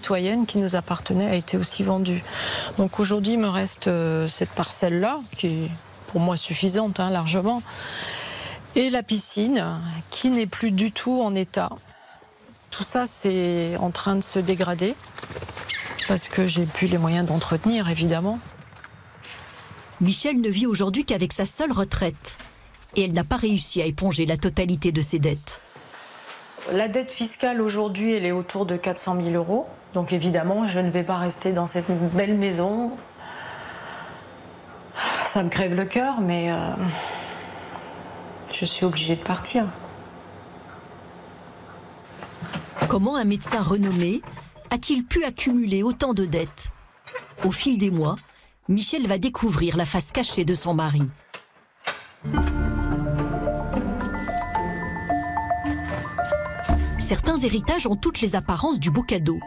mitoyenne qui nous appartenait a été aussi vendue. Donc aujourd'hui, il me reste cette parcelle-là, qui est pour moi suffisante, largement, et la piscine, qui n'est plus du tout en état. Tout ça, c'est en train de se dégrader, parce que j'ai plus les moyens d'entretenir, évidemment. Michel ne vit aujourd'hui qu'avec sa seule retraite. Et elle n'a pas réussi à éponger la totalité de ses dettes. La dette fiscale aujourd'hui, elle est autour de 400 000 €. Donc évidemment, je ne vais pas rester dans cette belle maison. Ça me crève le cœur, mais je suis obligée de partir. Comment un médecin renommé a-t-il pu accumuler autant de dettes? Au fil des mois, Michel va découvrir la face cachée de son mari. Certains héritages ont toutes les apparences du beau cadeau.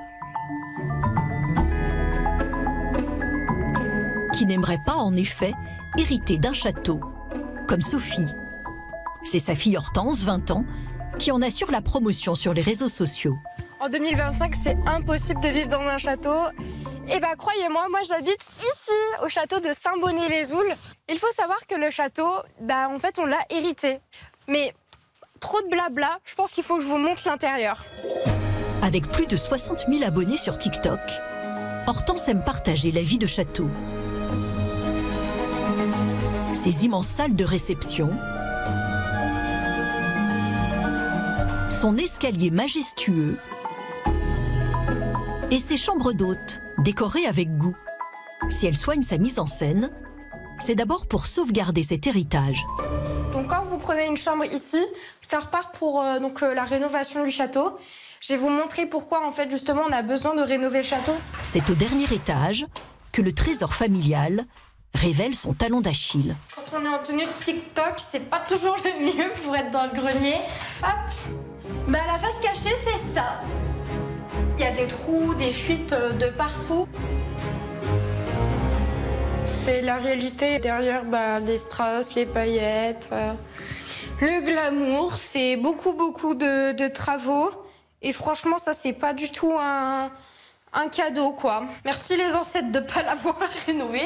Qui n'aimerait pas, en effet, hériter d'un château, comme Sophie. C'est sa fille Hortense, 20 ans, qui en assure la promotion sur les réseaux sociaux. En 2025, c'est impossible de vivre dans un château. Et croyez-moi, moi j'habite ici, au château de Saint-Bonnet-les-Oules. Il faut savoir que le château, en fait, on l'a hérité. Mais trop de blabla, je pense qu'il faut que je vous montre l'intérieur. Avec plus de 60 000 abonnés sur TikTok, Hortense aime partager la vie de château. Ses immenses salles de réception, son escalier majestueux et ses chambres d'hôtes décorées avec goût. Si elle soigne sa mise en scène, c'est d'abord pour sauvegarder cet héritage. Donc quand vous prenez une chambre ici, ça repart pour la rénovation du château. Je vais vous montrer pourquoi en fait justement on a besoin de rénover le château. C'est au dernier étage que le trésor familial révèle son talon d'Achille. Quand on est en tenue de TikTok, c'est pas toujours le mieux pour être dans le grenier. Hop. La face cachée, c'est ça. Il y a des trous, des fuites de partout. C'est la réalité derrière les strass, les paillettes, le glamour. C'est beaucoup de travaux. Et franchement, ça, c'est pas du tout un cadeau, quoi. Merci les ancêtres de pas l'avoir rénové.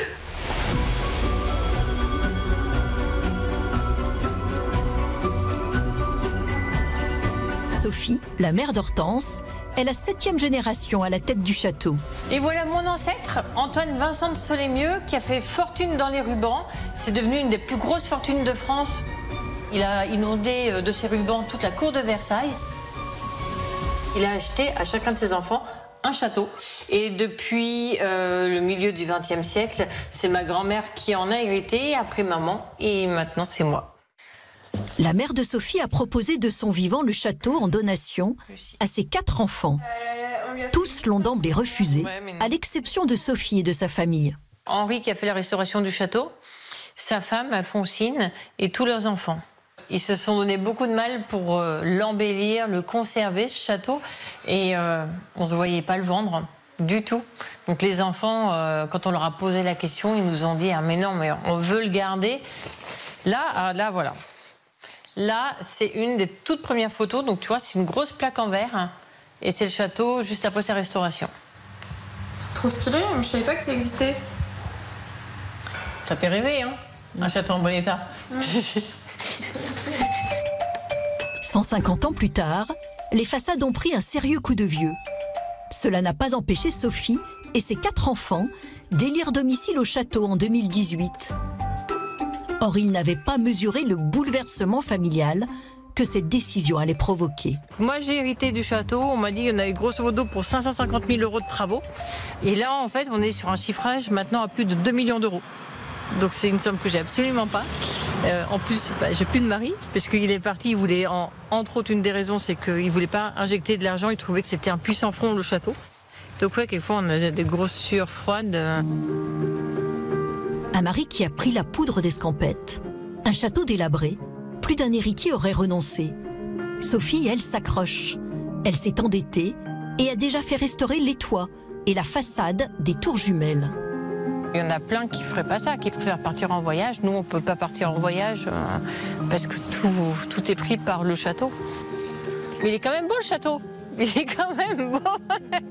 Sophie, la mère d'Hortense, est la 7e génération à la tête du château. Et voilà mon ancêtre, Antoine Vincent de Solémieux, qui a fait fortune dans les rubans. C'est devenu une des plus grosses fortunes de France. Il a inondé de ses rubans toute la cour de Versailles. Il a acheté à chacun de ses enfants un château. Et depuis le milieu du XXe siècle, c'est ma grand-mère qui en a hérité, après maman, et maintenant c'est moi. La mère de Sophie a proposé de son vivant le château en donation à ses 4 enfants. Tous l'ont d'emblée refusé, à l'exception de Sophie et de sa famille. Henri qui a fait la restauration du château, sa femme Alphonsine et tous leurs enfants. Ils se sont donné beaucoup de mal pour l'embellir, le conserver, ce château. Et on ne se voyait pas le vendre du tout. Donc les enfants, quand on leur a posé la question, ils nous ont dit « Ah mais non, mais on veut le garder ». Là, voilà. Là, c'est une des toutes premières photos. Donc tu vois, c'est une grosse plaque en verre. Hein, et c'est le château juste après sa restauration. C'est trop stylé, je savais pas que ça existait. Ça fait rêver, hein, un château en bon état. 150 ans plus tard, les façades ont pris un sérieux coup de vieux. Cela n'a pas empêché Sophie et ses 4 enfants d'élire domicile au château en 2018. Or, ils n'avaient pas mesuré le bouleversement familial que cette décision allait provoquer. Moi, j'ai hérité du château. On m'a dit qu'il y en avait grosso modo pour 550 000 € de travaux. Et là, en fait, on est sur un chiffrage maintenant à plus de 2 millions d'euros. Donc c'est une somme que j'ai absolument pas. En plus, j'ai plus de mari, parce qu'il est parti, il voulait, entre autres, une des raisons, c'est qu'il voulait pas injecter de l'argent, il trouvait que c'était un puissant front, le château. Donc ouais, quelquefois, on a des grosses sueurs froides. Un mari qui a pris la poudre d'escampette, un château délabré, plus d'un héritier aurait renoncé. Sophie, elle, s'accroche. Elle s'est endettée et a déjà fait restaurer les toits et la façade des tours jumelles. Il y en a plein qui ne feraient pas ça, qui préfèrent partir en voyage. Nous, on ne peut pas partir en voyage parce que tout est pris par le château. Mais il est quand même beau, le château. Il est quand même beau.